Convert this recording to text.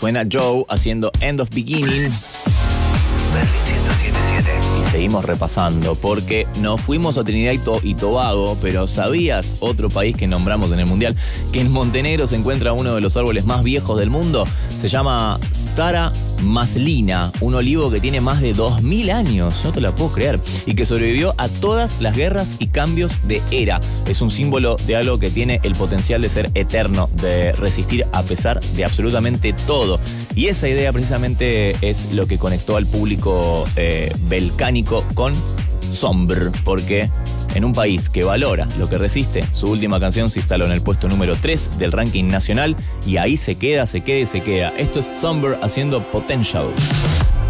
Suena Joe haciendo End of Beginning. Y seguimos repasando, porque nos fuimos a Trinidad y Tobago, pero ¿sabías, otro país que nombramos en el Mundial, que en Montenegro se encuentra uno de los árboles más viejos del mundo? Se llama Stara Maslina, un olivo que tiene más de 2000 años, no te la puedo creer, y que sobrevivió a todas las guerras y cambios de era. Es un símbolo de algo que tiene el potencial de ser eterno, de resistir a pesar de absolutamente todo. Y esa idea precisamente es lo que conectó al público balcánico con Sombr, porque en un país que valora lo que resiste, su última canción se instaló en el puesto número 3 del ranking nacional y ahí se queda. Esto es Sombr haciendo Potential.